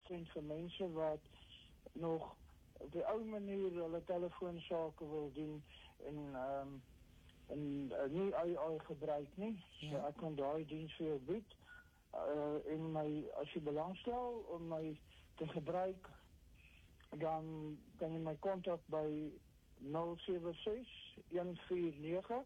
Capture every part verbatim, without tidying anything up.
vind vir mense wat nog op die ou manier hulle telefoonsake wil doen en um, en uh, nie A I gebruik nie. Ja. So ek kan daai diens vir jou bied. Uh, en my, as jy belangstel om my te gebruik, dan kan jy my kontak by nul sewe ses een vier nege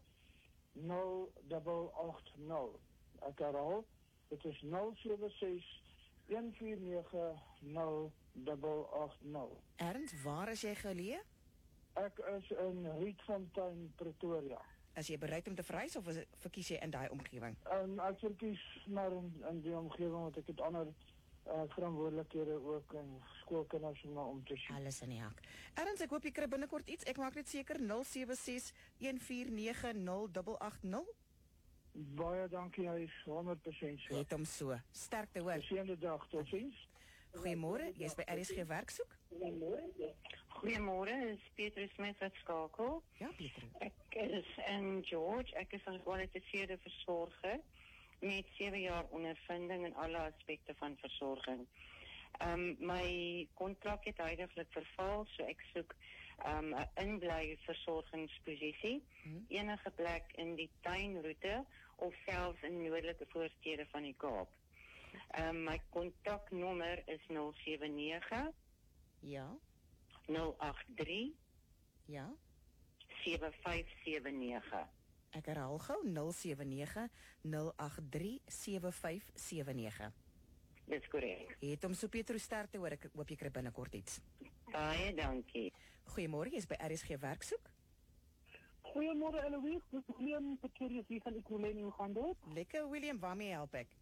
nul agt agt nul. Ek herhaal, dit is nul sewe ses een vier nege nul agt agt nul. Ernst, waar is jy geleë? Ek is in Rietfontein, Pretoria. Is jy bereid om te verhuis of is, verkies jy in daai omgewing? Um, ek verkies maar in, in die omgewing, want ek het ander uh, verantwoordelikhede ook en skoolkinders om om te sien. Alles in die hak. Ernst, ek hoop jy kry binnekort iets. Ek maak net seker nul sewe ses een vier nege nul agt agt nul. Baie dankie, hy is honderd persent so. Het hom so. Sterkte hoor. Geseënde dag, tot ziens. Goeiemôre, jy's by R S G Werksoek. Goeiemôre, is Petrus Smith wat skakel. Ja, Petrus. Ek is in George, ek is 'n gekwalifiseerde versorger met sewe jaar ondervinding in alle aspekte van versorging. Um, my kontrak het huidiglik verval, so ek soek um, 'n inbly versorgingsposisie, hmm. enige plek in die tuinroete of selfs in noordelike voorstede van die Kaap. Um, my kontaknommer is nul sewe nege Ja. nul agt drie Ja. sewe vyf sewe nege. Ek herhaal gou nul sewe nege nul agt drie sewe vyf sewe nege. Dis korrek. Het hom so Petrus sterkte hoor, ek hoop jy kry binnekort iets. Baie dankie. Goeiemôre, jy's by R S G Werksoek. Goeiemôre Eloise, dis William Petrus hier van Ekurhuleni, hoe gaan dit? Lekker William, waarmee help ek?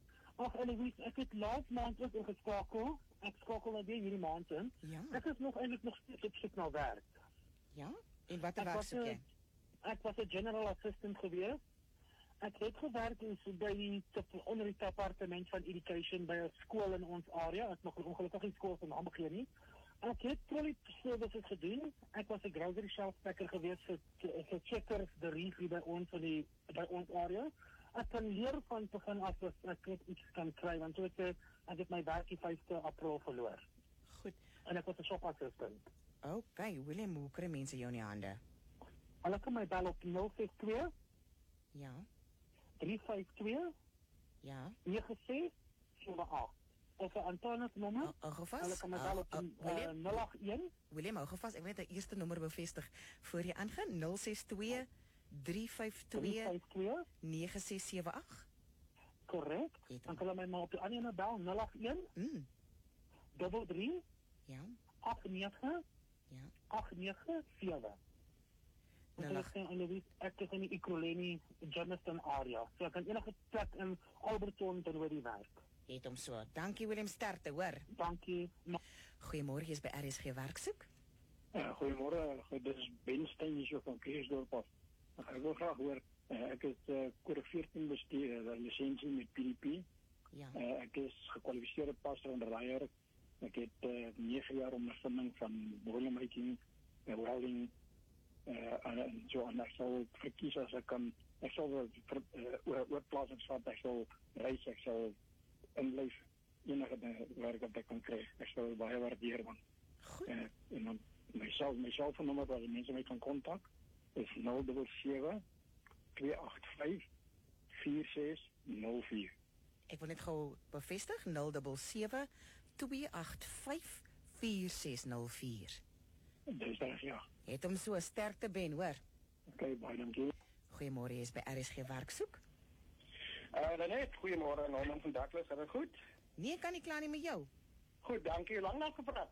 Ag Eloise, ek het laas maand ook ingeskakel. Ek skakel nou weer hierdie maand in. Ja. Ek is nog eintlik nog steeds op soek na werk. Ja? En wat Ek werk was soek jy? een- Ek was 'n general assistant gewees. Ek het gewerk in so by die te- onder die departement van education by 'n skool in ons area. Ek het nog ongelukkig nie skool van naam begin nie. Ek het trolley services gedoen. Ek was 'n grocery shelf packer gewees vir vir checkers die review by ons van die by ons area. Ek kan leer van begin af as ek net iets kan kry, want so ek, ek het my werk die vyfde April verloor. Goed. En ek was 'n shop assistant. Okay, William, hoe kry mense jou in die hande? Hulle kan my bel op nul ses twee Ja. drie vyf twee Ja. nege ses sewe agt. Of 'n Antonus nommer. Hou hou Hulle vas. kan my bel op Hou- uh, hou- William, nul agt een William, hou vas. Ek wil net 'n eerste nommer bevestig voor jy aangaan. nul ses twee drie vyf drie twee vyf twee. nege ses sewe agt. Korrek. Het Dan hom. kan hulle my maar op die ander ene bel nul agt een Mm. drie drie Ja. agt nege Ja. agt nege sewe. nul agt Ek is in die Ekurhuleni Germiston area. So ek kan enige plek in Alberton dan oor die werk. Het hom so. Dankie William, sterkte hoor. Dankie. Goeiemôre, jy's by R S G Werksoek. Ja, goeiemôre, dit is Ben Steyn hier so van Kreersdorp af. Ek wil graag hoor, uh, ek het uh, kode veertien bestuur, 'n lisensie met P D P. Ja. Uh, ek is gekwalifiseerde passer en ryer. Ek het uh, nege jaar ondervinding van boilermaking, uh, welding, uh, en, en so en ek sal verkies as ek kan, ek sal uh, oorplasings vat, ek sal reis, ek sal inblyf, enige werk wat ek kan kry. Ek sal baie waardeer, want Goed. uh, en dan myself, myself van nommer waar die mense my kan kontak is nul sewe sewe twee agt vyf vier ses nul vier. Ek wil net gou bevestig nul sewe sewe twee agt vyf vier ses nul vier. Dis reg, ja. Het hom so sterkte Ben, hoor. Okay, baie dankie. Goeiemôre, jy's by R S G Werksoek. Uh, dan net, goeiemôre, Norman van Douglas, is dit goed? Nee, kan nie klaar nie met jou. Goed, dankie, lang nog gepraat.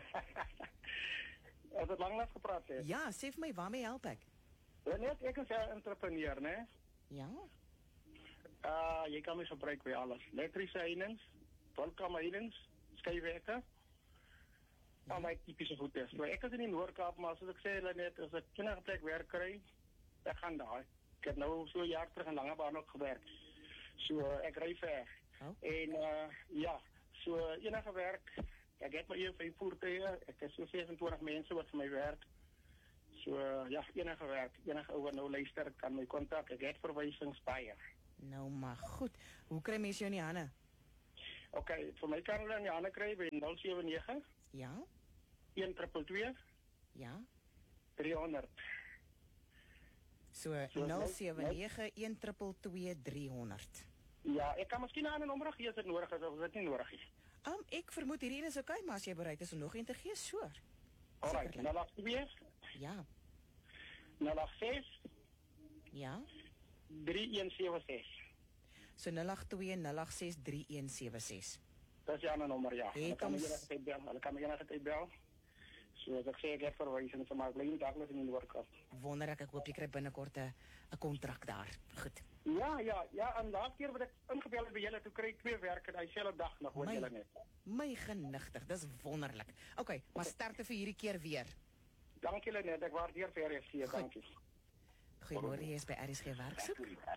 Is het lang nog gepraat, hè? Ja, sê vir my, waarmee help ek? Dan net, ek is 'n entrepreneur, né? Ja. Uh, jy kan my gebruik by alles. Elektrische heininge, wolkamer heininge, skeiwerke. Ja. Al my typische goede. So, ek is in die Noord-Kaap, maar soos ek sê, hulle net, as ek enige plek werk kry, ek gaan daar. Ek het nou so 'n jaar terug in Langebaan ook gewerk. So, ek ry ver. Oh. En uh, ja, so enige werk, ek het my eie vyf voertuie, ek is so vyfentwintig mense wat vir my werk. So uh, ja, enige werk, enige ou wat nou luister, kan my kontak, ek het verwysings baie. Nou maar goed. Hoe kry mense jou in die hande? OK, vir my kan hulle in die hande kry by nul sewe nege Ja, een twee twee ja. drie honderd. So nul sewe nege een twee twee drie honderd. Ja, ek kan miskien 'n ander nommer gee as dit nodig is of as dit nie nodig is. Um, ek vermoed hierdie een is oké, maar as jy bereid is om nog een te gee, soor. Alright, Sekerlik. nul agt twee Ja, nul agt ses ja. drie een sewe ses. So nul agt twee nul agt ses drie een sewe ses. Dis die ander nommer, ja. Het Hulle kan my ons- enige tyd bel. Hulle kan my enige tyd bel. So as ek sê ek het verwysing vir my bly nie daglis in die Noordkap. Wonderlik, ek hoop jy kry binnekort 'n 'n kontrak daar. Goed. Ja, ja, ja, en laas keer wat ek ingebel het by julle, toe kry ek twee werke dieselfde dag nog, hoor My- julle net. My genigtig, dis wonderlik. OK, maar sterkte vir hierdie keer weer. Dankie julle net, ek waardeer vir R F C, dankie. Goeiemôre, jy is by R S G Werksoek.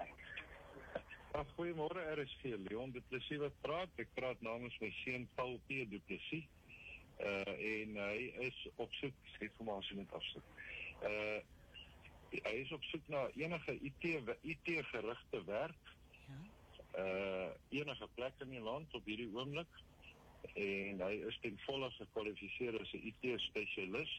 Ag, goeiemôre, R S G, Leon Du Plessis wat praat. Ek praat namens my seun Paul P. Du Plessis. Uh, en hy is op soek, skep vir my as jy net afsoek. Uh, hy is op soek na enige I T, I T-gerigte werk. Ja. Uh, enige plek in die land op hierdie oomblik. En hy is ten volle gekwalifiseer as 'n I T-spesialis.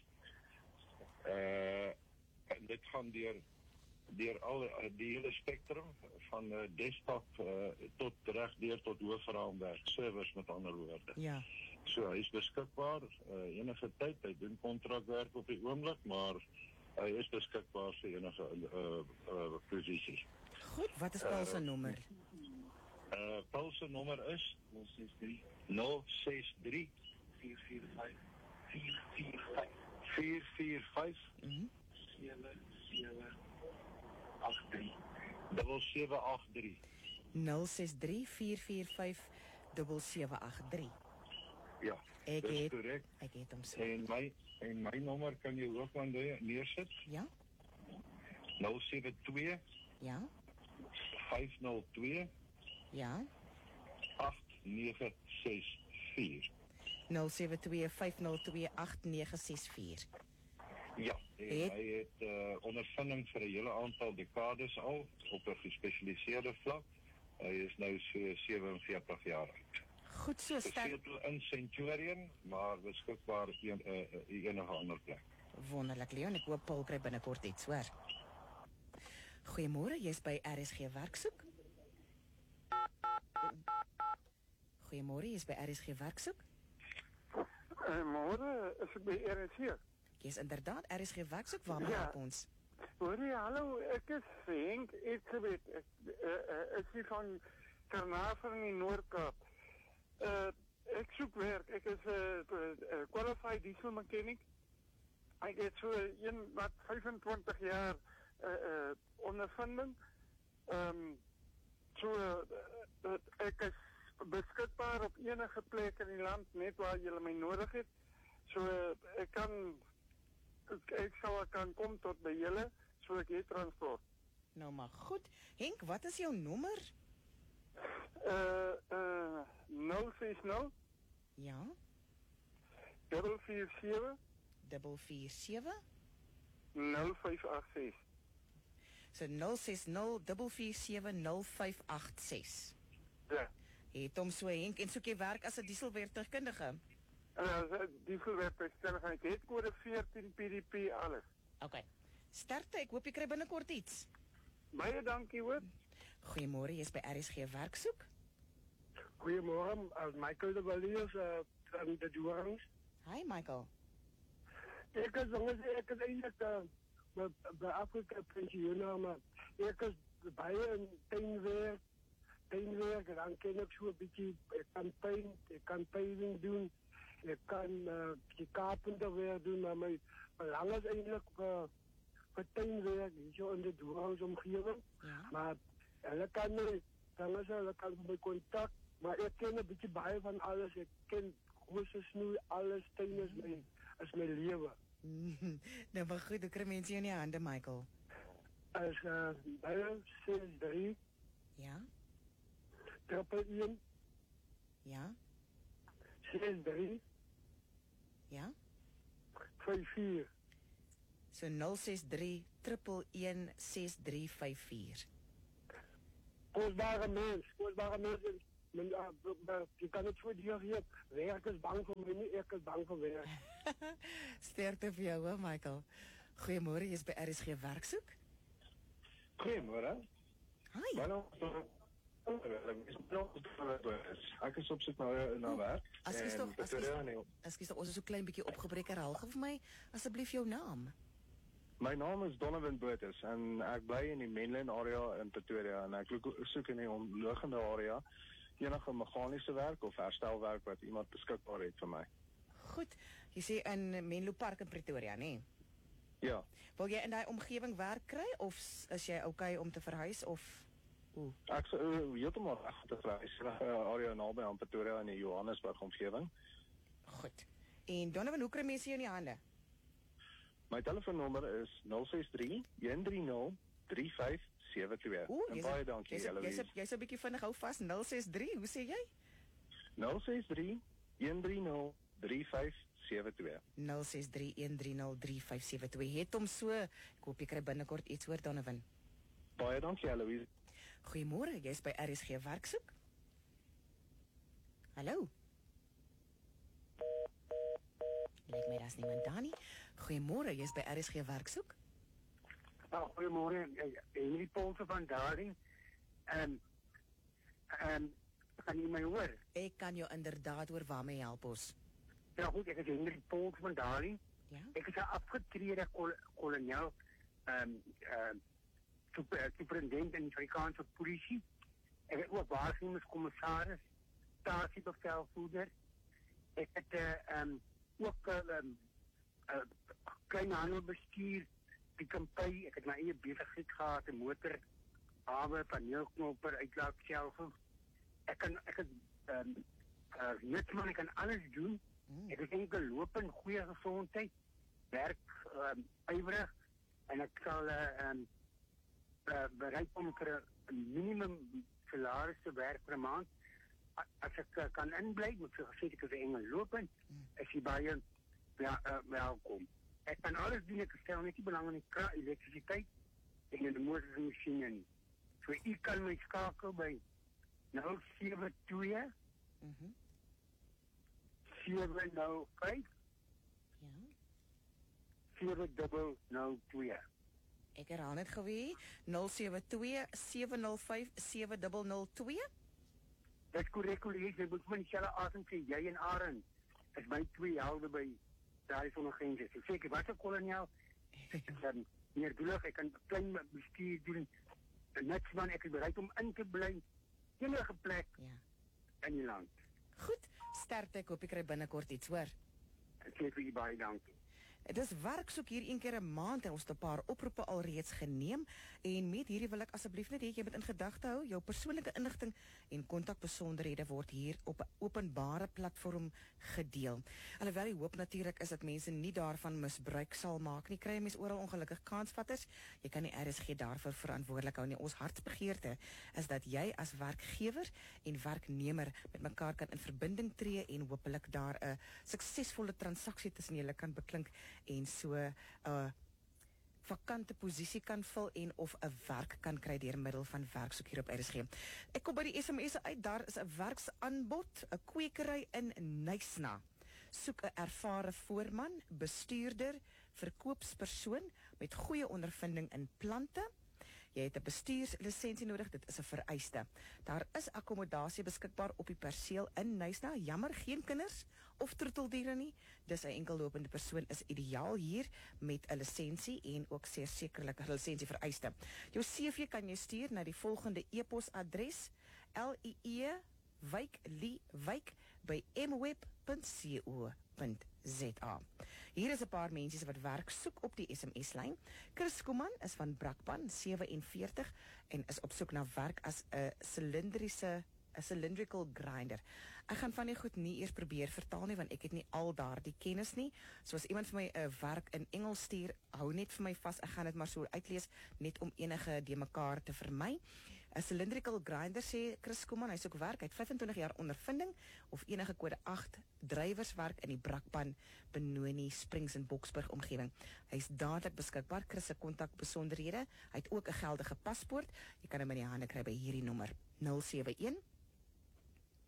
Uh, en dit gaan deur deur al die hele spektrum van uh, desktop uh, tot reg deur tot hoofraamwerk, servers met ander woorde. Ja. So hy is beskikbaar uh, enige tyd. Hy doen kontrakwerk op die oomblik, maar hy is beskikbaar vir enige uh, uh, posisie. Goed, wat is Paul se nommer? Uh, Paul se nommer is nul ses drie nul ses drie vier vier vyf vier vier vyf vier vier vyf Mhm. sewe sewe agt drie dubbel sewe agt drie. nul ses drie vier vier vyf sewe sewe agt drie. Ja, Ek dis het korrek. ek het hom so. En my en my nommer kan jy ook maar neer- neersit. Ja? nul sewe twee Ja? vyf nul twee Ja? agt nege ses vier. nul sewe twee vyf nul twee agt nege ses vier. Ja, en Het- hy het uh, ondervinding vir 'n hele aantal dekades al op 'n gespesialiseerde vlak. Hy is nou so sewenveertig jaar oud. Goed so sterk. Gesetel in Centurion, maar beskikbaar een, uh, uh, enige ander plek. Wonderlik, Leon. Ek hoop Paul kry binnekort iets, hoor. Goeiemôre, jy's by R S G Werksoek. Goeiemôre, jy's by R S G Werksoek. Uh, môre is ek by R S C. Jy's inderdaad R S G Werksoek, waar Ja. help ons? Hoor jy, hallo, ek is Henk Etzebeth. Ek uh, uh, is hier van Carnarvon in die Noord-Kaap. Uh, ek soek werk. Ek is 'n uh, uh, qualified diesel mechanic. Ek het so een wat vyfentwintig jaar uh, uh, ondervinding. Ehm um, so uh, uh, ek is beskikbaar op enige plek in die land net waar jy my nodig het. So uh, ek kan ek, ek sal kan kom tot by julle so ek het transport. Nou maar goed. Henk, wat is jou nommer? Uh uh nul ses nul Ja, vier vier sewe dubbel vier sewe. nul vyf agt ses. So nul ses nul dubbel vier sewe nul vyf agt ses. Ja. Het hom so, Henk, en soek jy werk as 'n dieselwerktuigkundige? Uh die gewerk bestel gaan ek het kode veertien P D P alles. OK. Sterkte, ek hoop jy kry binnekort iets. Baie dankie hoor. Goeiemôre, jy's by R S G Werksoek. Goedemorgen, uh, Michael de Valiers uh, van de Doorns. Hi Michael. Ik is jongens, ik is eigenlijk uh, bij Afrika pensioen, maar ik is bij een tuinwerk, tuinwerk, en dan kan ik zo een beetje, ik kan paint, ik kan paving doen, ik kan uh, die carpenterwerk doen, maar mijn belang is eigenlijk uh, voor tuinwerk, zo in de Doorns omgeving. Ja. Maar hulle kan my, dan is hulle kan my kontak, maar ek ken 'n bietjie baie van alles. Ek ken grosse snoei, alles, tuin is my, is my lewe. Nou maar goed, hoe kry mense jou in die hande, Michael? As uh, baie ses drie, Ja? triple een, Ja? ses drie, Ja? vyf vier. So nul ses drie een een een ses drie vyf vier. Kostbare mens, kostbare mens. Men, uh, uh, je kan het voor die geef. Werk is bang voor mij, niet ik is bang voor werk. Sterkte vir jou, hoor, Michael. Goeiemôre, jy's by R S G Werksoek. Goeiemôre. Hi. My naam is Ek is op soek na na werk. Ekskuus tog, ekskuus. Ekskuus tog, ons is so klein bietjie opgebreek. Herhaal gou vir my asseblief jou naam. My naam is Donovan Botus en ek bly in die Menlyn area in Pretoria en ek soek in die omliggende area enige meganiese werk of herstelwerk wat iemand beskikbaar het vir my. Goed. Jy sê in Menlo Park in Pretoria, nee? Ja. Wil jy in daai omgewing werk kry of is jy okay om te verhuis of hoe? Ek sou uh, heeltemal reg te verhuis na 'n area naby aan Pretoria in die Johannesburg omgewing. Goed. En Donovan, hoe kry mense jou in die hande? My telefoonnommer is nul ses drie, een drie nul, drie vyf sewe twee. Ooh, en baie dankie, Eloise. Jy's jy's 'n bietjie vinnig, hou vas. nul ses drie, hoe sê jy? nul ses drie, een drie nul, drie vyf sewe twee. nul ses drie, een drie nul, drie vyf sewe twee. Het hom so. Ek hoop jy kry binnekort iets hoor, Donovan. Baie dankie, Eloise. Goeiemôre, jy's by R S G Werksoek. Hallo. Lyk my daar's niemand daar nie. Goeiemôre, jy's by R S G Werksoek. Nou, goeiemôre, Henry Ponse van Daring. En en kan jy my hoor? Ek kan jou inderdaad hoor, waarmee help ons? Ja goed, ek is Henry Ponse van Daring. Ja. Ek is 'n afgetrede kol kolonel ehm ehm super superintendent in die Afrikaanse polisie. Ek het ook waarschuwingscommissaris, stasiebevelvoerder. Ek het ehm um, ook 'n um, uh, kleinhandelbestuur, Pick-n-Pay. Ek het my eie besigheid gehad, 'n motor, hawe, paneelknopper, uitlaatstelsel. Ek kan ek het ehm um, uh, net maar ek kan alles doen. Mm. Ek het enkel loop in goeie gesondheid, werk ehm um, ywerig en ek sal ehm uh, um, uh, bereid om vir 'n minimum salaris te werk per maand. As ek uh, kan inbly, moet ek gesê ek is 'n engel lopend, is jy baie ja, uh, welkom. Ek kan alles doen, ek stel net nie belang in die krag, elektrisiteit en in die motormasjiene nie. So u kan my skakel by nul sewe twee Mhm. sewe nul vyf Ja. sewe nul nul twee. Ek herhaal net gou weer. nul sewe twee, sewe nul vyf, sewe nul nul twee. Dit korrek, collega's, ek moet van dieselfde asem sê, jy en Aaron is my twee helde by daai sonnegense. Ek sê ek was 'n kolonel. Ek is um, meer doelig, ek kan klein bestuur doen. Niks man, ek is bereid om in te bly enige plek Ja. in die land. Goed, sterkte, ek hoop jy kry binnekort iets, hoor. Ek sê vir u baie dankie. Dit is werksoek hier een keer 'n maand en ons het 'n paar oproepe alreeds geneem en met hierdie wil ek asseblief net hê jy moet in gedagte hou jou persoonlike inligting en kontakbesonderhede word hier op 'n openbare platform gedeel. Alhoewel die hoop natuurlik is dat mense nie daarvan misbruik sal maak nie, kry 'n mens oral ongelukkig kansvatters. Jy kan nie R S G daarvoor verantwoordelik hou nie. Ons hartsbegeerte is dat jy as werkgewer en werknemer met mekaar kan in verbinding tree en hopelik daar 'n suksesvolle transaksie tussen julle kan beklink en so 'n uh, vakante posisie kan vul en of 'n werk kan kry deur middel van werksoek hier op R S G. Ek kom by die S M S uit, daar is 'n werksaanbod, 'n kwekery in Nysna. Soek 'n ervare voorman, bestuurder, verkoopspersoon met goeie ondervinding in plante. Jy het 'n bestuurslisensie nodig, dit is 'n vereiste. Daar is akkommodasie beskikbaar op die perseel in Nysna. Jammer, geen kinders of troeteldiere nie. Dis 'n enkellopende persoon is ideaal hier met 'n lisensie en ook seker sekerlik 'n lisensie vereiste. Jou C V kan jy stuur na die volgende e-posadres: l i e wyk li wyk by m web punt co punt z a. Hier is 'n paar mense wat werk soek op die S M S-lyn. Chris Kuman is van Brakpan, sewenveertig, en is op soek na werk as 'n silindriese 'n cylindrical grinder. Ek gaan van die goed nie eers probeer vertaal nie, want ek het nie al daardie kennis nie. So as iemand vir my 'n uh, werk in Engels stuur, hou net vir my vas. Ek gaan dit maar so uitlees net om enige de mekaar te vermy. 'n Cylindrical grinder, sê Chris Kuman, hy soek werk, hy het vyfentwintig jaar ondervinding of enige kode agt drywerswerk in die Brakpan, Benoni, Springs en Boksburg omgewing. Hy is dadelik beskikbaar. Chris se kontakbesonderhede, hy het ook 'n geldige paspoort. Jy kan hom in die hande kry by hierdie nommer nul sewe een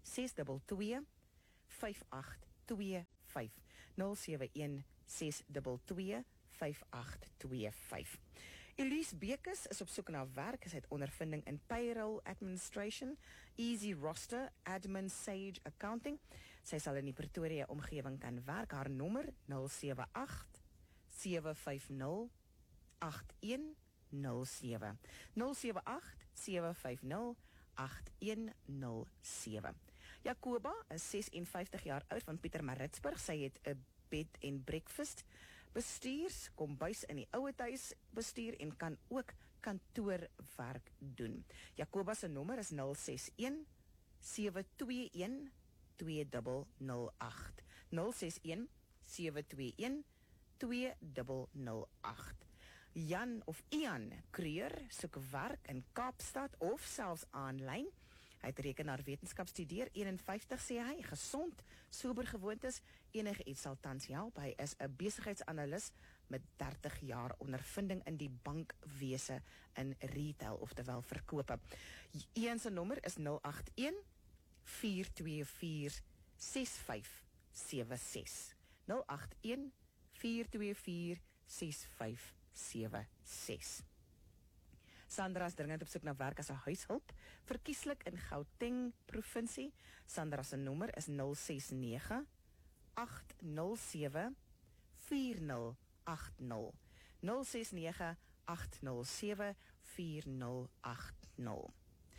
ses twee twee vyf agt twee vyf nul sewe een ses twee twee vyf agt twee vyf. Elise Bekes is op soek na werk. Sy het ondervinding in payroll administration, easy roster, admin, sage accounting. Sy sal in die Pretoria omgewing kan werk. Haar nommer nul sewe agt sewe vyf nul agt een nul sewe nul sewe agt sewe vyf nul agt een nul sewe. Jacoba is ses en vyftig jaar oud van Pietermaritzburg. Sy het 'n bed and breakfast bestuurs, kombuis in die ouer huis bestuur en kan ook kantoorwerk doen. Jacoba se nommer is nul ses een sewe twee een twee nul nul agt nul ses een sewe twee een twee nul nul agt. Jan of Ian Kreur soek werk in Kaapstad of selfs aanlyn. Hy het rekenaarwetenskap studeer, een en vyftig sê hy, gesond, sober gewoontes, enige iets sal tans help. Hy is 'n besigheidsanalis met dertig jaar ondervinding in die bankwese in retail, oftewel verkope. Ian se nommer is nul agt een vier twee vier ses vyf sewe ses nul agt een vier twee vier ses vyf sewe ses. Sandra is dringend op soek na werk as 'n huishulp, verkieslik in Gauteng provinsie. Sandra se nommer is nul ses nege agt nul sewe vier nul agt nul nul ses nege agt nul sewe vier nul agt nul.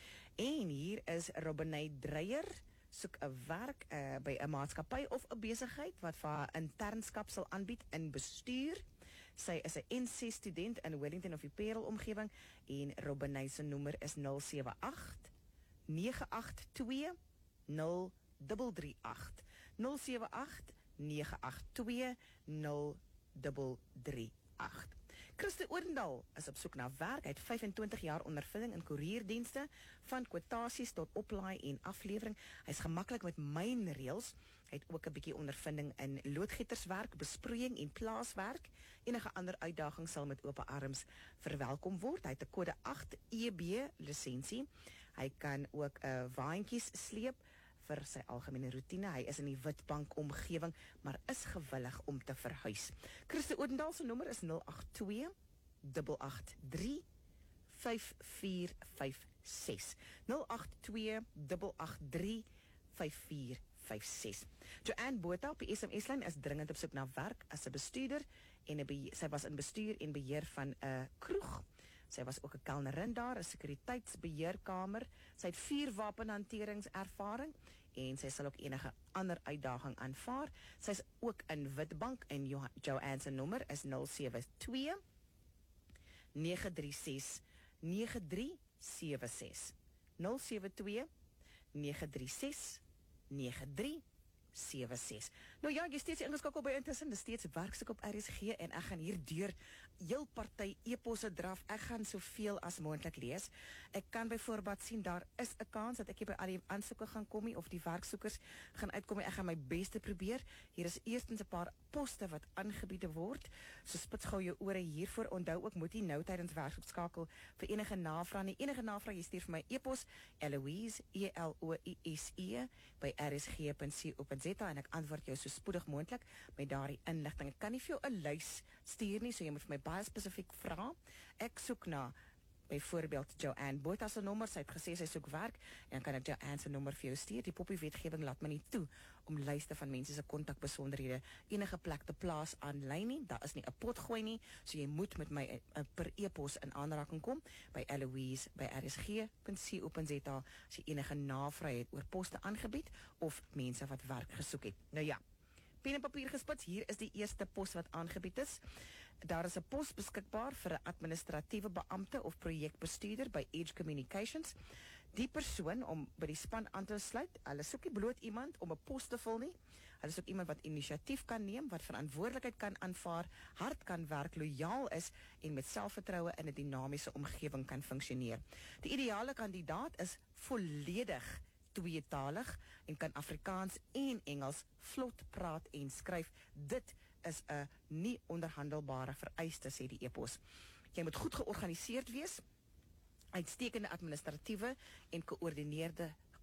En hier is Robinay Dreyer, soek 'n werk uh, by 'n maatskappy of 'n besigheid wat vir haar internskap sal aanbied in bestuur. Sy is 'n N C student in Wellington of die Parel omgewing en Robinay se nommer is nul sewe agt nege agt twee nul drie drie agt nul sewe agt nege agt twee nul drie drie agt. Christo Odendaal is op soek na werk. Hy het vyf en twintig jaar ondervinding in koerierdienste, van kwotasies tot oplaai en aflewering. Hy is gemaklik met mynreëls. Hy het ook 'n bietjie ondervinding in loodgieterswerk, besproeiing en plaaswerk. Enige ander uitdaging sal met oop arms verwelkom word. Hy het 'n kode agt E B lisensie. Hy kan ook 'n uh, waantjies sleep vir sy algemene roetine. Hy is in die Witbank omgewing, maar is gewillig om te verhuis. Christo Odendaal se nommer is nul agt twee agt agt drie vyf vier vyf ses nul agt twee agt agt drie vyf vier vyf ses. Joanne Botha op die S M S-lyn is dringend op soek na werk as 'n bestuurder en 'n be- sy was in bestuur en beheer van 'n kroeg. Sy was ook 'n kelnerin daar, 'n sekuriteitsbeheerkamer. Sy het vier wapenhanteringservaring en sy sal ook enige ander uitdaging aanvaar. Sy is ook in Witbank en Jo- Joanne se nommer is nul sewe twee nege drie ses nege drie sewe ses nul sewe twee nege drie ses nege drie sewe ses. Nou ja, jy steeds ingeskakel by Intussen, dis steeds werksoek op R S G en ek gaan hier deur heel party e-posse draf. Ek gaan soveel as moontlik lees. Ek kan byvoorbeeld sien daar is 'n kans dat ek hier by al die aansoeke gaan kom nie of die werksoekers gaan uitkom. Ek gaan my beste probeer. Hier is eerstens 'n paar poste wat aangebied word. So spits gou jou ore hiervoor. Onthou ook moet jy nou tydens werksoek skakel vir enige navrae. Nie enige navrae jy stuur vir my e-pos Eloise E L O I S E by r s g punt co punt za en ek antwoord jou so spoedig moontlik met daardie inligting. Ek kan nie vir jou 'n lys stuur nie, so jy moet vir my baie spesifiek vra. Ek soek na byvoorbeeld Joanne Botha se nommer. Sy het gesê sy soek werk en kan ek Joanne se nommer vir jou stuur. Die poppie wetgewing laat my nie toe om lyste van mense se kontakbesonderhede enige plek te plaas aanlyn nie. Daar is nie 'n pot gooi nie, so jy moet met my uh, per e-pos in aanraking kom by Eloise by r s g punt co punt za as jy enige navrae het oor poste aangebied of mense wat werk gesoek het. Nou ja, pen en papier gespits, hier is die eerste pos wat aangebied is. Daar is 'n pos beskikbaar vir 'n administratiewe beampte of projekbestuurder by Edge Communications. Die persoon om by die span aan te sluit, hulle soek nie bloot iemand om 'n pos te vul nie. Hulle soek iemand wat inisiatief kan neem, wat verantwoordelikheid kan aanvaar, hard kan werk, lojaal is en met selfvertroue in 'n dinamiese omgewing kan funksioneer. Die ideale kandidaat is volledig tweetalig en kan Afrikaans en Engels vlot praat en skryf. Dit is 'n nie onderhandelbare vereiste, sê die e-pos. Jy moet goed georganiseerd wees, uitstekende administratiewe en gekoördineerde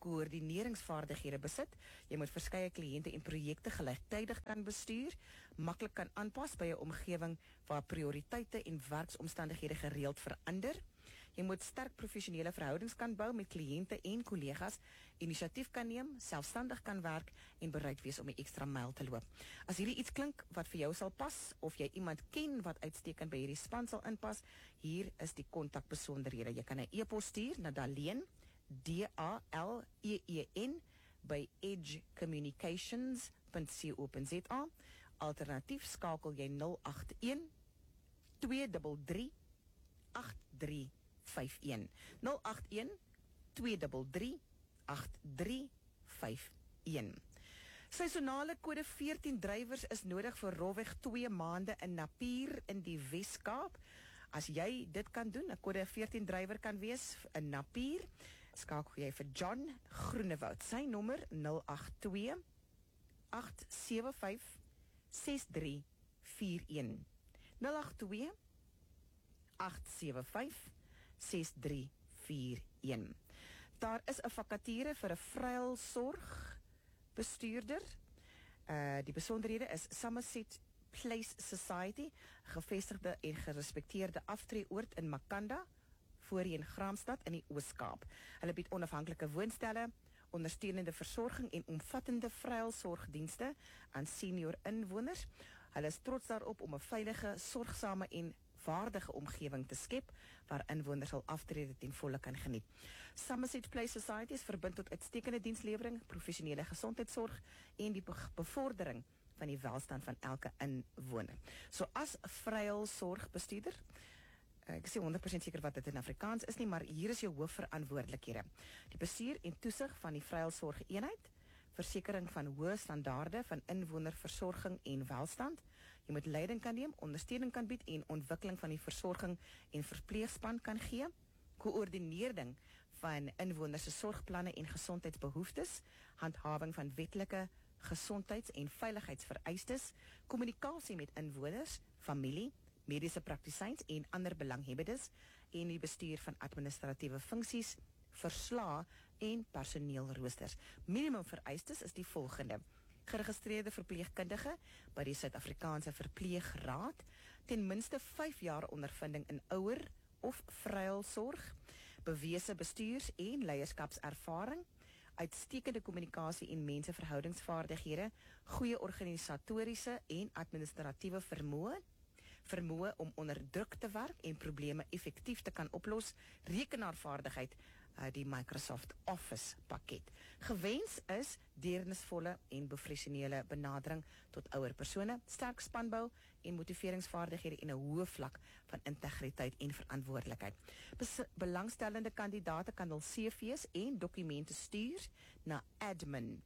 koördineringsvaardighede besit. Jy moet verskeie kliënte en projekte gelyktydig kan bestuur, maklik kan aanpas by 'n omgewing waar prioriteite en werksomstandighede gereeld verander. Jy moet sterk professionele verhoudings kan bou met kliënte en kollegas, inisiatief kan neem, selfstandig kan werk en bereid wees om 'n ekstra myl te loop. As hierdie iets klink wat vir jou sal pas, of jy iemand ken wat uitstekend by hierdie span sal inpas, hier is die kontakbesonderhede. Jy kan 'n e-pos stuur na Daleen, D A L E E N, by edge communications dot co dot za. Alternatief skakel jy nul agt een, twee drie drie, agt drie vyf een. nul agt een, twee drie drie, agt drie vyf een. Seisonale kode veertien drywers is nodig vir rofweg twee maande in Napier in die Wes-Kaap. As jy dit kan doen, 'n kode veertien drywer kan wees in Napier, skakel jy vir John Groenewoud. Sy nommer nul agt twee, agt sewe vyf, ses drie vier een. nul agt twee, agt sewe vyf, ses drie vier een. Daar is 'n vakature vir 'n vryheidssorg bestuurder. Uh, die besonderhede is Somerset Place Society, gevestigde en gerespekteerde aftreeoord in Makanda, voorheen Graamsstad in die Oos-Kaap. Hulle bied onafhanklike woonstelle, ondersteunende versorging en omvattende vryheidssorgdienste aan senior inwoners. Hulle is trots daarop om 'n veilige, sorgsame en waardige omgewing te skep waar inwoners sal aftrede ten volle kan geniet. Somerset Place Society is verbind tot uitstekende dienslewering, professionele gesondheidsorg en die be- bevordering van die welstand van elke inwoner. So as vryheidssorgbestuurder, ek is nie honderd persent seker wat dit in Afrikaans is nie, maar hier is jou hoofverantwoordelikhede. Die bestuur en toesig van die vryheidssorgeenheid, versekering van hoë standaarde van inwonerversorging en welstand. Jy moet leiding kan neem, ondersteuning kan bied en ontwikkeling van die versorging en verpleegspan kan gee, koördinering van inwoners se sorgplanne en gesondheidsbehoeftes, handhawing van wetlike gesondheids- en veiligheidsvereistes, kommunikasie met inwoners, familie, mediese praktisyns en ander belanghebbendes en die bestuur van administratiewe funksies, verslae en personeelroosters. Minimum vereistes is die volgende: geregistreerde verpleegkundige by die Suid-Afrikaanse Verpleegraad, ten minste vyf jaar ondervinding in ouer of vryheidssorg, bewese bestuurs- en leierskapservaring, uitstekende kommunikasie en menseverhoudingsvaardighede, goeie organisatoriese en administratiewe vermoë, vermoë om onder druk te werk en probleme effektief te kan oplos, rekenaarvaardigheid, uh, die Microsoft Office pakket. Gewens is deernisvolle en professionele benadering tot ouer persone, sterk spanbou en motiveringsvaardighede en 'n hoë vlak van integriteit en verantwoordelikheid. Bes belangstellende kandidaate kan hul C V's en dokumente stuur na admin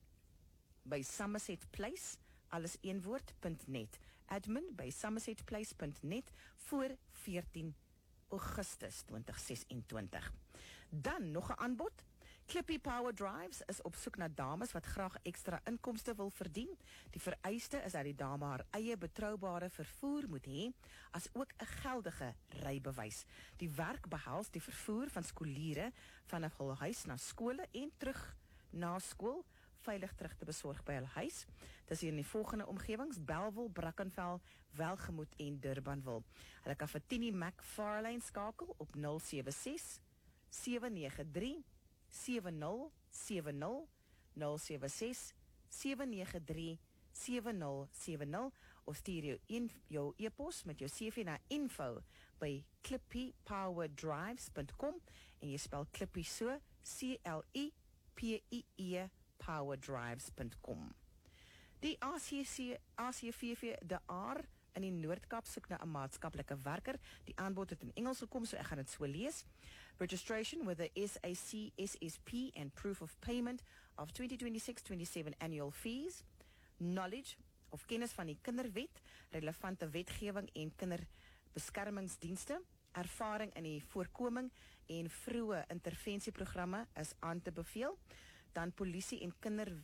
by Somerset Place, alles een woord, .net. Admin by somerset place punt net voor veertien Augustus twintig ses en twintig. Dan nog 'n aanbod. Clippy Power Drives is op soek na dames wat graag ekstra inkomste wil verdien. Die vereiste is dat die dame haar eie betroubare vervoer moet hê, as ook 'n geldige rybewys. Die werk behels die vervoer van skooliere vanaf hul huis na skole en terug na skool, veilig terug te besorg by hul huis. Dis hier in die volgende omgewings: Bellville, Brackenfell, Welgemoot en Durbanville. Hulle kan vir Tini McFarlane skakel op nul sewe ses, sewe nege drie, sewe nul sewe nul, nul sewe ses, sewe nege drie, sewe nul sewe nul, of stuur jou, in, jou e-pos met jou C V na info by clippy power drives punt com en jy spel Clippy so, C L I P I E powerdrives punt com. Die A C C, A C V V de Aar in die Noord-Kaap soek na 'n maatskaplike werker. Die aanbod het in Engels gekom, so ek gaan dit so lees. Registration with the S A C S S P and proof of payment of twenty twenty-six twenty-seven annual fees. Knowledge of kennis van die kinderwet, relevante wetgewing en kinderbeskermingsdienste. Ervaring in die voorkoming en vroeë intervensieprogramme is aan te beveel. Dan polisie en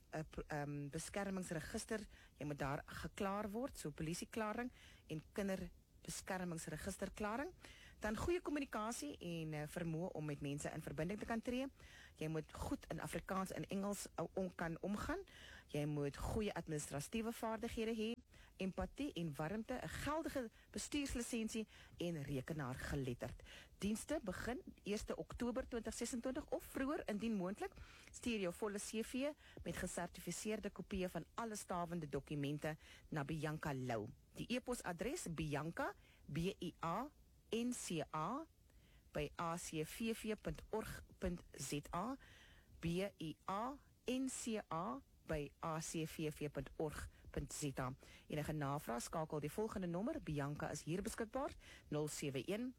kinderbeskermingsregister, uh, um, jy moet daar geklaar word, so polisieklaring en kinderbeskermingsregisterklaring. Dan goeie kommunikasie en uh, vermoë om met mense in verbinding te kan tree. Jy moet goed in Afrikaans en Engels uh, om kan omgaan. Jy moet goeie administratiewe vaardighede hê, empatie en warmte, 'n geldige bestuurslisensie en rekenaargeletterd. Dienste begin eerste Oktober tweeduisend ses-en-twintig of vroeër indien moontlik. Stuur jou volle C V met gesertifiseerde kopieë van alle stawende dokumente na Bianca Lou. Die e-posadres Bianca B I A N C A by a c v v punt org punt z a B I A N C A by a c v v punt org punt z a. Enige navraag skakel die volgende nommer. Bianca is hier beskikbaar nul sewe een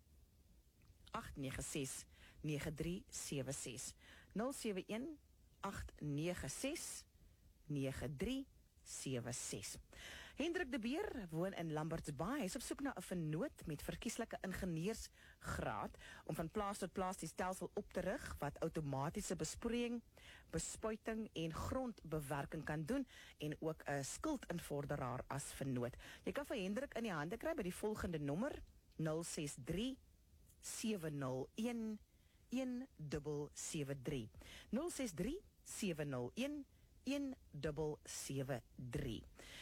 agt nege ses nege drie sewe ses nul sewe een agt nege ses nege drie sewe ses. Hendrik de Beer woon in Lamberts Bay. Hy is op soek na 'n vennoot met verkieslike ingenieursgraad om van plaas tot plaas die stelsel op te rig wat outomatiese besproeiing, bespuiting en grondbewerking kan doen en ook 'n skuldinvorderaar as vennoot. Jy kan vir Hendrik in die hande kry by die volgende nommer nul ses drie sewe nul een een sewe sewe drie nul ses drie sewe nul een een sewe sewe drie.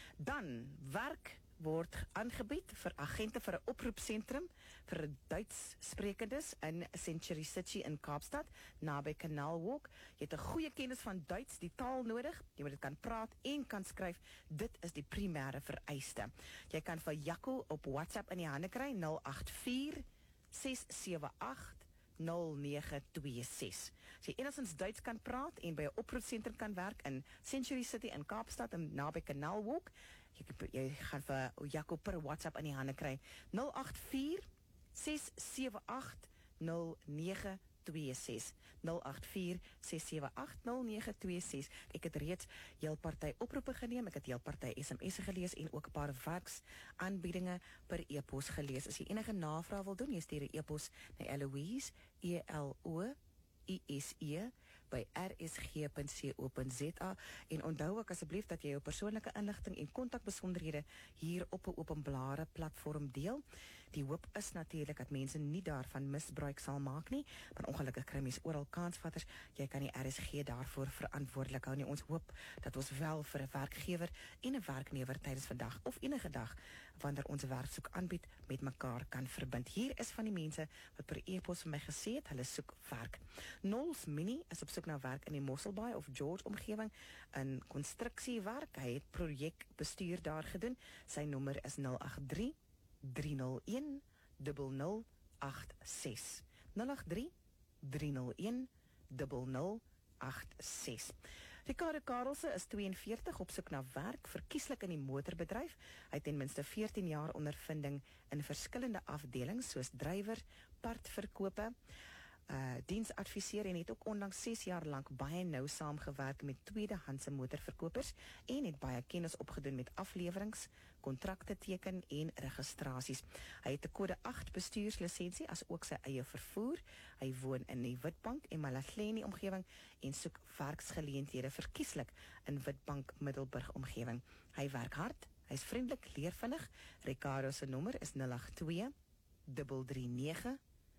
Dan werk word aangebied vir agente vir 'n oproepsentrum vir Duits sprekendes in Century City in Kaapstad naby Canal Walk. Jy het 'n goeie kennis van Duits, die taal nodig. Jy moet dit kan praat en kan skryf. Dit is die primêre vereiste. Jy kan vir Jaco op WhatsApp in die hande kry nul agt vier ses sewe agt nul nege twee ses. As jy enigstens Duits kan praat en by 'n oproepsentrum kan werk in Century City in Kaapstad en naby Canal Walk, jy, jy gaan vir Jaco per WhatsApp in die hande kry nul agt vier ses sewe agt nul nege twee ses nul agt vier ses sewe agt nul nege twee ses. Ek het reeds heel party oproepe geneem, ek het heel party S M S'e gelees en ook 'n paar werksaanbiedinge per e-pos gelees. As jy enige navraag wil doen, jy stuur 'n e-pos na Eloise E L O I S E by r s g punt co punt z a en onthou ook asseblief dat jy jou persoonlike inligting en kontakbesonderhede hier op 'n openbare platform deel. Die hoop is natuurlik dat mense nie daarvan misbruik sal maak nie, want ongelukkig kry mense oral kansvatters. Jy kan die R S G daarvoor verantwoordelik hou nie. Ons hoop dat ons wel vir 'n werkgewer en 'n werknemer tydens vandag of enige dag wanneer ons werksoek aanbied met mekaar kan verbind. Hier is van die mense wat per e-pos vir my gesê het, hulle soek werk. Nols Mini is op soek na werk in die Mosselbaai of George omgewing in konstruksiewerk. Hy het projekbestuur daar gedoen. Sy nommer is nul agt drie drie nul een nul nul agt ses nul agt drie drie nul een nul nul agt ses. Ricardo Karelse is twee en veertig, op soek na werk, verkieslik in die motorbedryf. Hy het ten minste veertien jaar ondervinding in verskillende afdelings soos drywer, partverkope, Uh, diensadviseer en het ook onlangs ses jaar lank baie nou saamgewerk met tweedehandse motorverkopers en het baie kennis opgedoen met aflewerings, kontrakte teken en registrasies. Hy het 'n kode agt bestuurslisensie as ook sy eie vervoer. Hy woon in die Witbank en Malahleni omgewing en soek werksgeleenthede verkieslik in Witbank Middelburg omgewing. Hy werk hard, hy is vriendelik, leervinnig. Ricardo se nommer is nul agt twee drie drie nege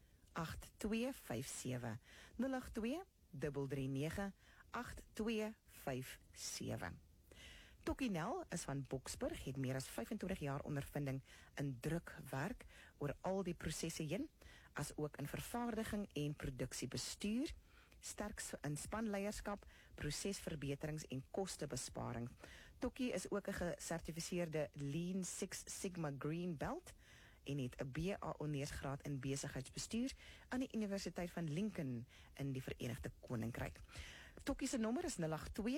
agt twee vyf sewe nul agt twee drie drie nege agt twee vyf sewe. Tokkie Nel is van Boksburg, het meer as vyfentwintig jaar ondervinding in drukwerk oor al die prosesse heen, as ook in vervaardiging en produksiebestuur, sterk in spanleierskap, prosesverbeterings en kostebesparing. Tokkie is ook 'n gesertifiseerde Lean Six Sigma Green Belt en het 'n B A honeursgraad in besigheidsbestuur aan die Universiteit van Lincoln in die Verenigde Koninkryk. Tokkie se nommer is nul agt twee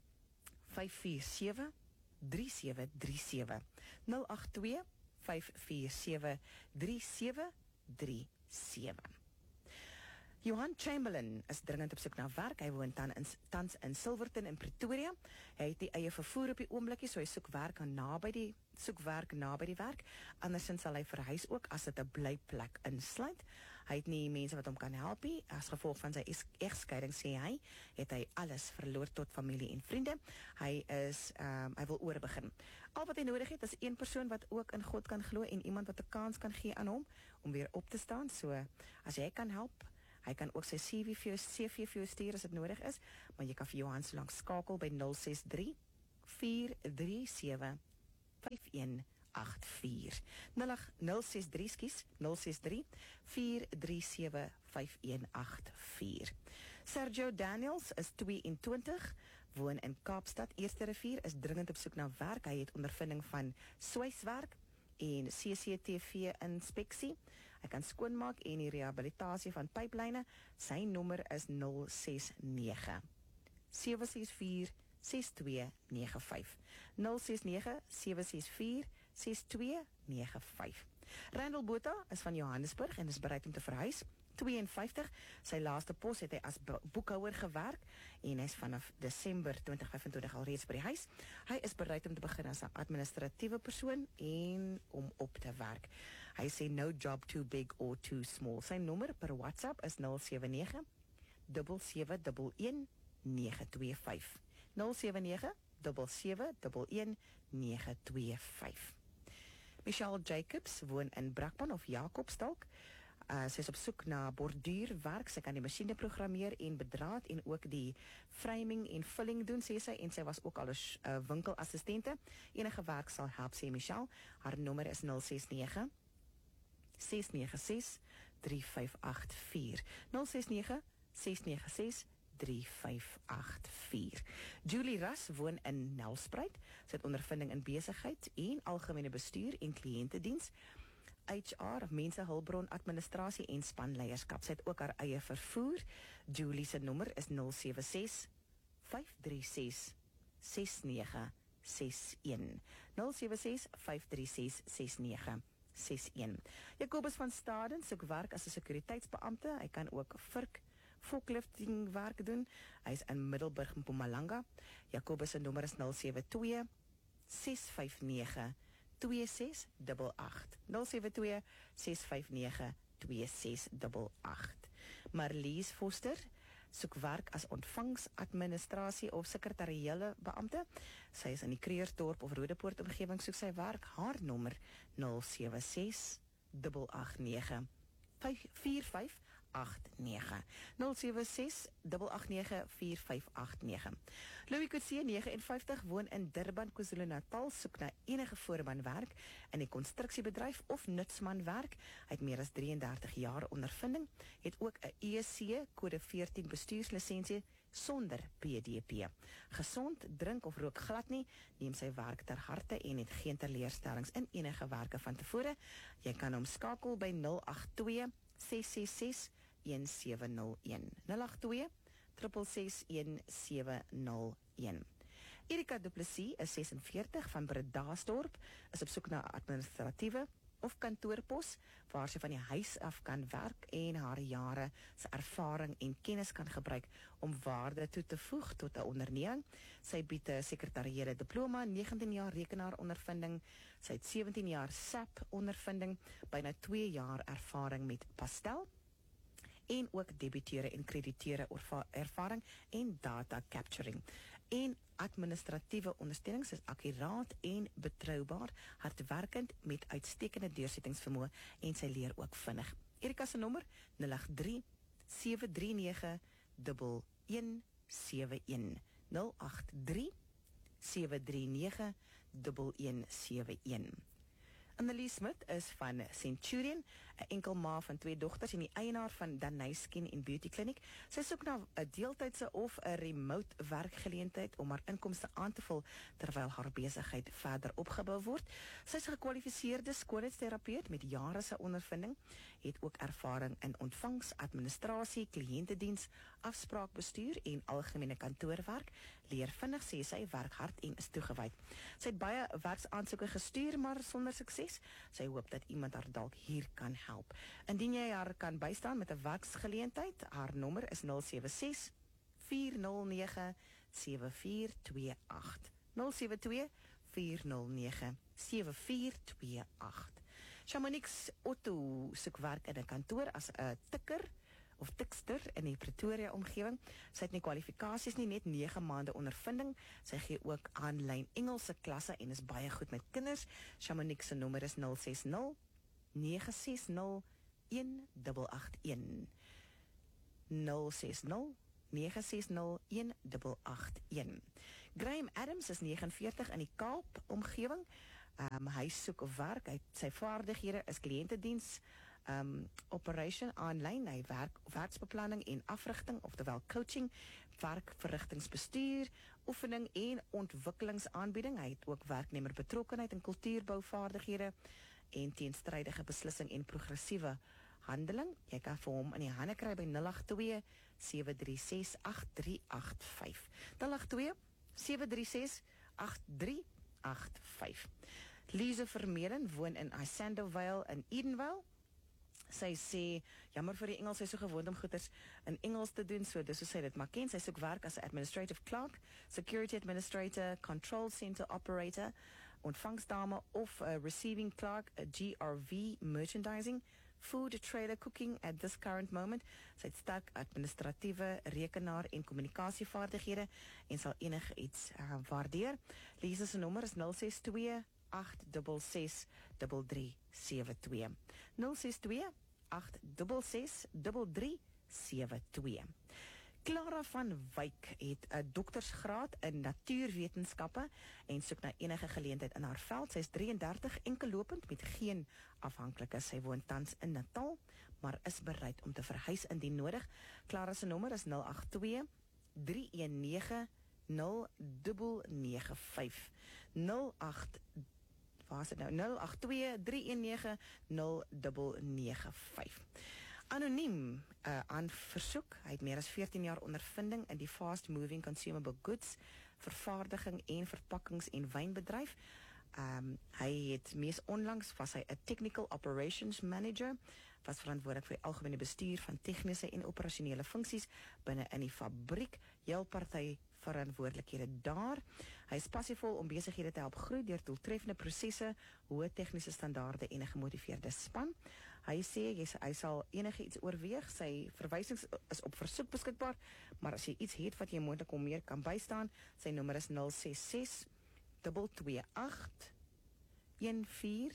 vyf vier sewe drie sewe drie sewe nul agt twee vyf vier sewe drie sewe drie sewe. Johan Chamberlain is dringend op soek na werk. Hy woon tans in, tans in Silverton in Pretoria. Hy het die eie vervoer op die oomblikie, so hy soek werk aan naby die soek werk naby die werk. Andersins sal hy verhuis ook as dit 'n blyplek insluit. Hy het nie mense wat hom kan help nie. As gevolg van sy egskeiding, sê hy, het hy alles verloor tot familie en vriende. Hy is, um, hy wil oorbegin. Al wat hy nodig het, is een persoon wat ook in God kan glo en iemand wat 'n kans kan gee aan hom om weer op te staan. So, as jy kan help, hy kan ook sy C V vir jou, C V vir jou stuur as dit nodig is, maar jy kan vir Johan so lank skakel by nul ses drie, vier drie sewe, vyf een agt vier. nul ses drie, skus, nul ses drie, vier drie sewe, vyf een agt vier. Sergio Daniels is tweeëntwintig, woon in Kaapstad, Eerste Rivier, is dringend op soek na werk. Hy het ondervinding van sweiswerk en C C T V-inspeksie. Hy kan skoonmaak en die rehabilitasie van pyplyne. Sy nommer is nul ses nege, sewe ses vier, ses twee nege vyf. nul ses nege, sewe ses vier, ses twee nege vyf. Randall Botha is van Johannesburg en is bereid om te verhuis. twee en vyftig, sy laaste pos het hy as boekhouer gewerk en hy is vanaf Desember twintig vyf en twintig al reeds by die huis. Hy is bereid om te begin as 'n administratiewe persoon en om op te werk. Hy sê no job too big or too small. Sy nommer per WhatsApp is nul sewe nege, sewe sewe een een, nege twee vyf. nul sewe nege, sewe sewe een een, nege twee vyf. Michelle Jacobs woon in Brakpan of Jacobsdalk. Uh, sy is op soek na borduurwerk. Sy kan die masjiene programmeer en bedraad en ook die framing en vulling doen, sê sy, en sy was ook al 'n uh, winkelassistente. Enige werk sal help, sê Michelle. Haar nommer is nul ses nege, ses nege ses, drie vyf agt vier. nul ses nege, ses nege ses, drie vyf agt vier. Julie Ras woon in Nelspruit. Sy het ondervinding in besigheid en algemene bestuur en kliëntediens, H R, mensehulpbron administrasie en spanleierskap. Sy het ook haar eie vervoer. Julie se nommer is nul sewe ses, vyf drie ses, ses nege ses een. nul sewe ses, vyf drie ses, ses nege ses een. Jacobus van Staden soek werk as 'n sekuriteitsbeampte. Hy kan ook virk forklifting werk doen. Hy is in Middelburg, Mpumalanga. Jacobus se nommer is nul sewe twee, ses vyf nege, twee ses agt agt. nul sewe twee, ses vyf nege, twee ses agt agt. Marlies Foster soek werk as ontvangsadministrasie of sekretariële beampte. Sy is in die Kreersdorp of Rodepoort omgewing soek sy werk. Haar nommer nul sewe ses, agt agt nege, vier vyf agt nege. nul sewe ses, agt agt nege, vier vyf agt nege. Louis Coetzee, nege en vyftig, woon in Durban, KwaZulu-Natal, soek na enige voormanwerk in die konstruksiebedryf of nutsmanwerk. Hy het meer as drie en dertig jaar ondervinding, het ook 'n E C kode veertien bestuurslisensie sonder P D P. Gesond, drink of rook glad nie, neem sy werk ter harte en het geen teleurstellings in enige werke van tevore. Jy kan hom skakel by nul agt twee, ses ses ses, een sewe nul een. nul agt twee, ses ses ses, een sewe nul een. Erika Du Plessis is ses en veertig van Bredasdorp, is op soek na administratiewe of kantoorpos, waar sy van die huis af kan werk en haar jare se ervaring en kennis kan gebruik om waarde toe te voeg tot 'n onderneming. Sy bied 'n sekretariële diploma, negentien jaar rekenaarondervinding, sy het sewentien jaar S A P ondervinding, byna twee jaar ervaring met Pastel, en ook debiteure en krediteure ervaring en data capturing. En administratiewe ondersteuning is akkuraat en betroubaar, hardwerkend met uitstekende deursettingsvermoë en sy leer ook vinnig. Erika se nommer nul agt drie, sewe drie nege, een een sewe een. nul agt drie, sewe drie nege, een een sewe een. Annelies Smit is van Centurion, 'n enkel ma van twee dogters en die eienaar van Danai Skin and Beauty Clinic. Sy soek na 'n deeltydse of 'n remote werkgeleentheid om haar inkomste aan te vul terwyl haar besigheid verder opgebou word. Sy is 'n gekwalifiseerde skoonheidsterapeut met jare se ondervinding, het ook ervaring in ontvangsadministrasie, kliëntediens, afspraakbestuur en algemene kantoorwerk. Leer vinnig, sê sy, werk hard en is toegewyd. Sy het baie werksaansoeke gestuur, maar sonder sukses. Sy hoop dat iemand haar dalk hier kan help. Indien jy haar kan bystaan met 'n werksgeleentheid, haar nommer is nul sewe ses, vier nul nege, sewe vier twee agt. nul sewe twee, vier nul nege, sewe vier twee agt. Shamonix Otto soek werk in 'n kantoor as 'n tikker of tikster in die Pretoria omgewing. Sy het nie kwalifikasies nie, net nege maande ondervinding. Sy gee ook aanlyn Engelse klasse en is baie goed met kinders. Shamonix se nommer is nul ses nul nege ses nul een agt agt een. nul ses nul nege ses nul een agt agt een. Graham Adams is negenenveertig in die Kaap omgewing. Um, hy soek werk. Hy, sy vaardighede is kliëntediens, um, operation aanlyn. Hy werk werksbeplanning en afrigting, oftewel coaching, werkverrigtingsbestuur, oefening en ontwikkelingsaanbieding. Hy het ook werknemerbetrokkenheid en kultuurbouvaardighede en teenstrydige beslissing en progressiewe handeling. Jy kan vir hom in die hande kry by nul agt twee sewe drie ses agt drie agt vyf. nul agt twee sewe drie ses agt drie agt vyf. Lise Vermeulen woon in Isando Vale in Edenvale. Sy sê, jammer vir die Engels, sy is so gewoond om goeders in Engels te doen, so dis hoe sy dit maar ken. Sy soek werk as 'n administrative clerk, security administrator, control center operator, ontvangsdame of a receiving clerk, a G R V merchandising, food trailer cooking at this current moment. Sy het sterk administratiewe, rekenaar en kommunikasievaardighede en sal enige iets uh, waardeer. Lisa se nommer is nul ses twee agt ses ses drie drie sewe twee. nul ses twee agt ses ses drie drie sewe twee. Clara van Wyk het 'n doktersgraad in natuurwetenskappe en soek na enige geleentheid in haar veld. Sy is drie en dertig, enkellopend met geen afhanklikes. Sy woon tans in Natal, maar is bereid om te verhuis indien nodig. Clara se nommer is nul agt twee drie een nege nul nege nege vyf. nul agt Waar is dit nou? nul agt twee drie een nege nul nege nege vyf. Anoniem uh, aan versoek. Hy het meer as veertien jaar ondervinding in die fast moving consumable goods, vervaardiging en verpakkings en wynbedryf. Um, hy het mees onlangs was hy 'n technical operations manager, was verantwoordelik vir die algemene bestuur van tegniese en operasionele funksies binne in die fabriek. Heel party verantwoordelikhede daar. Hy is passievol om besighede te help groei deur doeltreffende prosesse, hoë tegniese standaarde en 'n gemotiveerde span. Hy sê hy, hy sal enige iets oorweeg. Sy verwysings is op versoek beskikbaar, maar as jy iets het wat jy moontlik om meer kan bystaan, sy nommer is nul ses ses twee twee agt een vier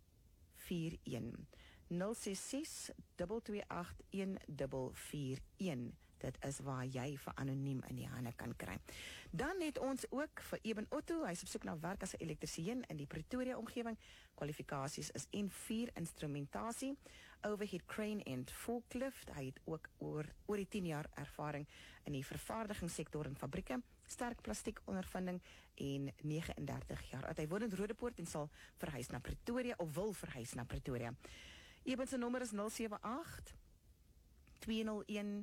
vier een. nul ses ses twee twee agt een vier een. Dit is waar jy vir anoniem in die hande kan kry. Dan het ons ook vir Eben Otto, hy is op soek na werk as 'n elektriesien in die Pretoria omgewing. Kwalifikasies is N vier instrumentasie, overhead crane en forklift. Hy het ook oor oor die tien jaar ervaring in die vervaardigingssektor en fabrieke, sterk plastiek ondervinding en nege en dertig jaar oud. Hy woon in Rodepoort en sal verhuis na Pretoria of wil verhuis na Pretoria. Eben se nommer is nul sewe agt twee nul een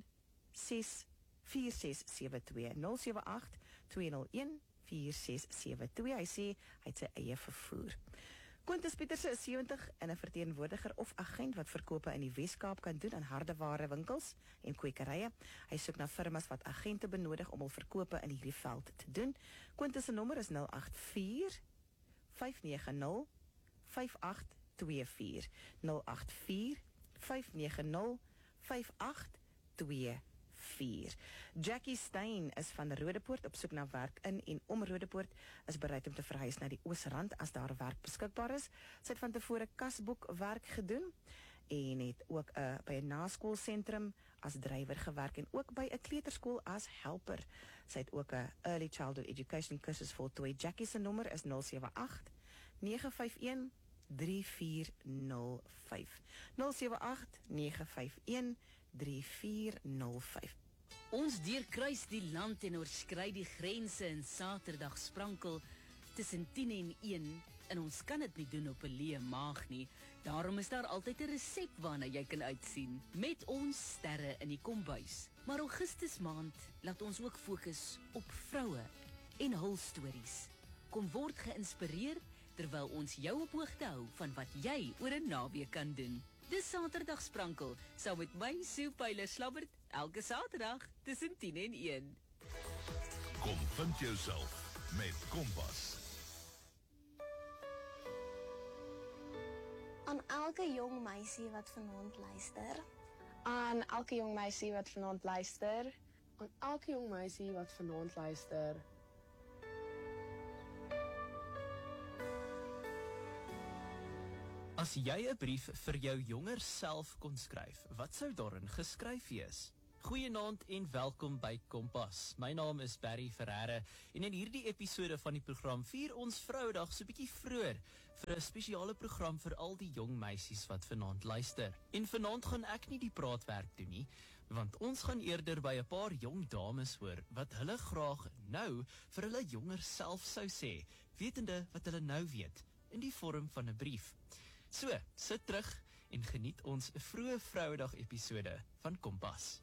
ses vier ses sewe twee. nul sewe agt twee nul een vier ses sewe twee. Hy sê hy het sy eie vervoer. Quintus Pieterse is sewentig en 'n verteenwoordiger of agent wat verkope in die Wes-Kaap kan doen aan hardeware winkels en kwekerye. Hy soek na firmas wat agente benodig om hul verkope in hierdie veld te doen. Quintus se nommer is nul agt vier vyf nege nul vyf agt twee vier. nul agt vier vyf nege nul vyf agt twee vier. Jackie Stein is van Rodepoort op soek na werk in en om Rodepoort, is bereid om te verhuis na die Oosrand as daar werk beskikbaar is. Sy het van tevore kasboek werk gedoen en het ook uh, by 'n naskoolsentrum as drywer gewerk en ook by 'n kleuterskool as helper. Sy het ook 'n early childhood education kursus voltooi. Jackie se nommer is nul sewe agt nege vyf een drie vier nul vyf. nul sewe agt nege vyf een drie vier nul vyf. Ons deurkruis die land en oorskry die grense in Saterdag sprankel tussen tien en een en ons kan dit nie doen op 'n leë maag nie. Daarom is daar altyd 'n resep waarna jy kan uitsien met ons sterre in die kombuis. Maar Augustus maand laat ons ook fokus op vroue en hul stories. Kom word geïnspireer terwyl ons jou op hoogte hou van wat jy oor 'n naweek kan doen. Dis Saterdag sprankel, saam met my Sue Pyler Slabbert, elke Saterdag tussen tien en een. Kom vind jouself met Kompas. Aan elke jong meisie wat vanaand luister. Aan elke jong meisie wat vanaand luister. Aan elke jong meisie wat vanaand luister. As jy 'n brief vir jou jonger self kon skryf, wat sou daarin geskryf wees? Goeienaand en welkom by Kompas. My naam is Barry Ferreira en in hierdie episode van die program vier ons Vrouedag so bietjie vroeër vir 'n spesiale program vir al die jong meisies wat vanaand luister. En vanaand gaan ek nie die praatwerk doen nie, want ons gaan eerder by 'n paar jong dames hoor wat hulle graag nou vir hulle jonger self sou sê, wetende wat hulle nou weet, in die vorm van 'n brief. So, sit terug en geniet ons 'n vroeë Vrouedag episode van Kompas.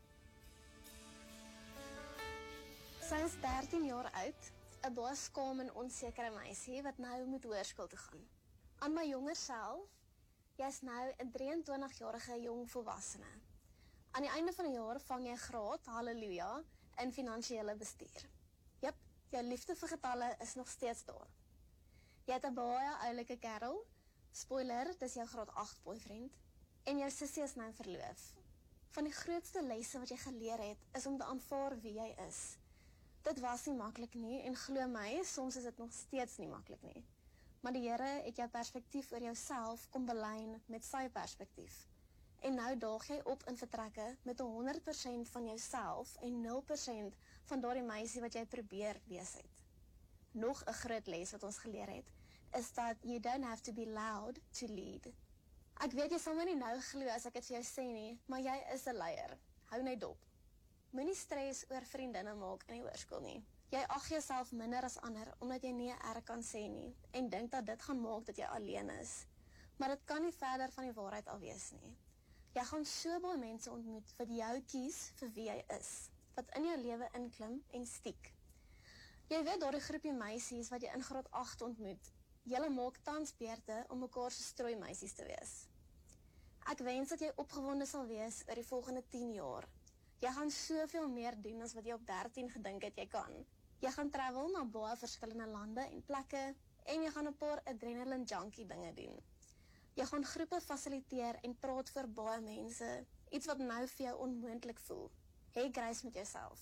Sy is dertien jaar oud, 'n baie skaam en onsekere meisie wat nou moet hoërskool toe gaan. Aan my jonger self, jy's nou 'n drieëntwintigjarige jong volwassene. Aan die einde van die jaar vang jy graad, halleluja, in finansiële bestuur. Jep, jou liefde vir getalle is nog steeds daar. Jy het 'n baie oulike kerel, spoiler, dis jou graad agt boyfriend, en jou sussie is nou verloof. Van die grootste lesse wat jy geleer het, is om te aanvaar wie jy is. Dit was nie maklik nie, en glo my, soms is dit nog steeds nie maklik nie. Maar die Here het jou perspektief oor jouself kom belyn met sy perspektief. En nou daag jy op in vertrekke met honderd persent van jouself en nul persent van daardie meisie wat jy probeer wees het. Nog 'n groot les wat ons geleer het, is dat you don't have to be loud to lead. Ek weet jy sal my nie nou glo as ek dit vir jou sê nie, maar jy is 'n leier. Hou net dop. Moenie stres oor vriendinne maak in die hoërskool nie. Jy ag jouself minder as ander omdat jy nie 'n R kan sê nie en dink dat dit gaan maak dat jy alleen is. Maar dit kan nie verder van die waarheid af wees nie. Jy gaan so baie mense ontmoet wat jou kies vir wie jy is, wat in jou lewe inklim en stiek. Jy weet daardie groepie meisies wat jy in graad agt ontmoet, julle maak tans beurte om mekaar se strooi meisies te wees. Ek wens dat jy opgewonde sal wees oor die volgende tien jaar. Jy gaan soveel meer doen as wat jy op dertien gedink het jy kan. Jy gaan travel na baie verskillende lande en plekke en jy gaan 'n paar adrenaline junkie dinge doen. Jy gaan groepe fasiliteer en praat vir baie mense, iets wat nou vir jou onmoontlik voel. Hê grace met jouself.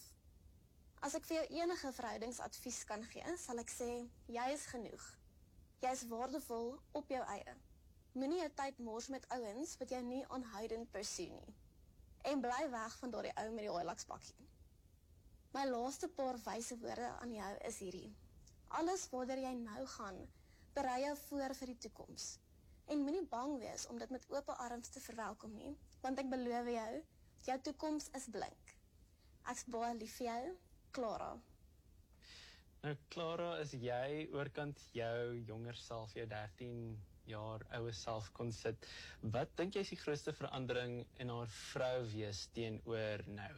As ek vir jou enige verhoudingsadvies kan gee, sal ek sê, jy is genoeg. Jy is waardevol op jou eie. Moenie jou tyd mors met ouens wat jou nie aanhoudend pursue nie. En bly weg van daardie ou met die Hilux-bakkie. My laaste paar wyse woorde aan jou is hierdie. Alles waartoe jy nou gaan, berei jou voor vir die toekoms. En moenie bang wees om dit met oop arms te verwelkom nie, want ek beloof jou, jou toekoms is blink. Ek's baie lief vir jou, Clara. Nou Clara, as jy oorkant jou jonger self, jou dertien jaar ouer self kon sit, wat dink jy is die grootste verandering in haar vrou wees teenoor nou?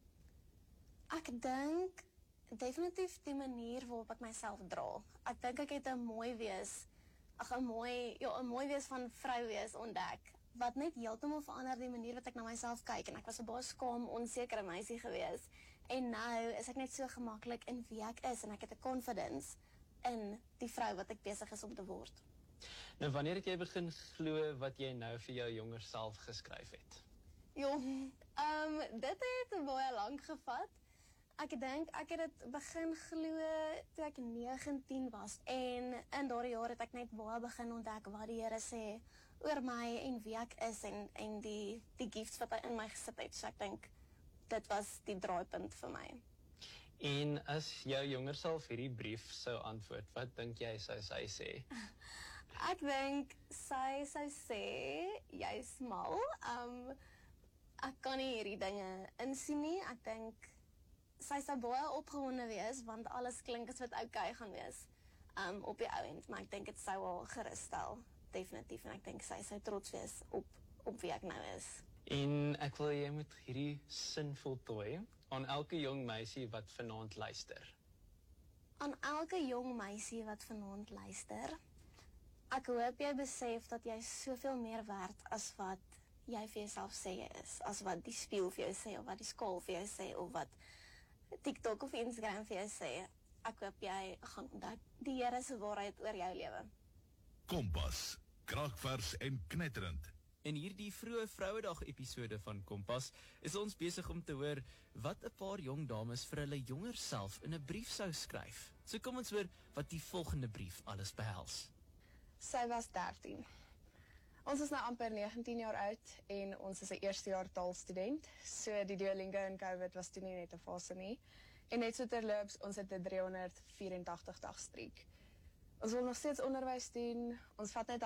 Ek dink definitief die manier waarop ek myself dra. Ek dink ek het 'n mooi wees, ag 'n mooi, ja, 'n mooi wees van vrou wees ontdek, wat net heeltemal verander die manier wat ek na myself kyk, en ek was 'n baie skaam, onsekere meisie gewees. En nou is ek net so gemaklik in wie ek is, en ek het 'n confidence in die vrou wat ek besig is om te word. Nou, wanneer het jy begin glo wat jy nou vir jou jonger self geskryf het? Jo, um, dit het baie lank gevat. Ek dink ek het dit begin glo toe ek negentien was, en in daardie jaar het ek net baie begin ontdek wat die Here sê oor my en wie ek is, en, en die, die gifts wat hy in my gesit het. So ek dink dit was die draaipunt vir my. En as jou jonger self hierdie brief sou antwoord, wat dink jy sou sy sê? Ek dink sy sou sê, jy's mal. Um, ek kan nie hierdie dinge insien nie. Ek dink sy sou baie opgewonde wees, want alles klink as wat oukei gaan wees um, op die ouend. Maar ek dink dit sou haar geruststel, definitief. En ek dink sy sou trots wees op, op wie ek nou is. En ek wil jy moet hierdie sin voltooi aan elke jong meisie wat vanaand luister. Aan elke jong meisie wat vanaand luister, ek hoop jy besef dat jy soveel meer werd as wat jy vir jouself sê jy is, as wat die spieël vir jou sê, of wat die skaal vir jou sê, of wat TikTok of Instagram vir jou sê. Ek hoop jy gaan ontdek die Here se waarheid oor jou lewe. Kompas, kraakvers en knetterend. In hierdie vroeë Vrouedag episode van Kompas is ons besig om te hoor wat 'n paar jong dames vir hulle jonger self in 'n brief sou skryf. So kom ons hoor wat die volgende brief alles behels. Sy was dertien. Ons is nou amper negentien jaar oud en ons is 'n eerstejaar taalstudent. So die Duolingo en COVID was toe nie net 'n fase nie. En net so terloops, ons het 'n driehonderdvyerentagtig dag streek. Ons wil nog steeds onderwys doen. Ons vat net